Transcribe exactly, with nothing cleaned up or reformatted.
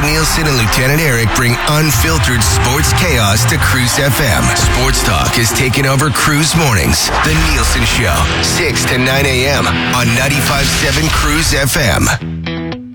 Jason Nielsen and Lieutenant Eric bring unfiltered sports chaos to Cruise F M. Sports Talk is taking over Cruise Mornings. The Nielsen Show, six to nine a.m. on ninety-five point seven Cruise F M.